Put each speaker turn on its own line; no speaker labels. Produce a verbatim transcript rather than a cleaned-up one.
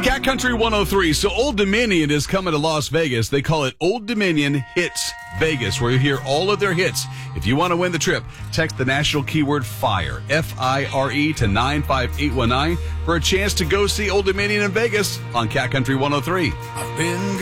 Cat Country one oh three. So Old Dominion is coming to Las Vegas. They call it Old Dominion Hits Vegas, where you hear all of their hits. If you want to win the trip, text the national keyword FIRE, F I R E, to nine five eight one nine for a chance to go see Old Dominion in Vegas on Cat Country one oh three.
I've been